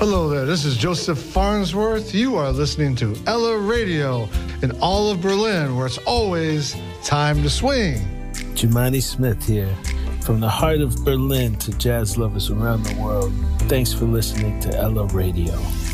Hello there, this is Joseph Farnsworth. You are listening to Ella Radio in all of Berlin, where it's always time to swing. Jumani Smith here. From the heart of Berlin to jazz lovers around the world, thanks for listening to Ella Radio.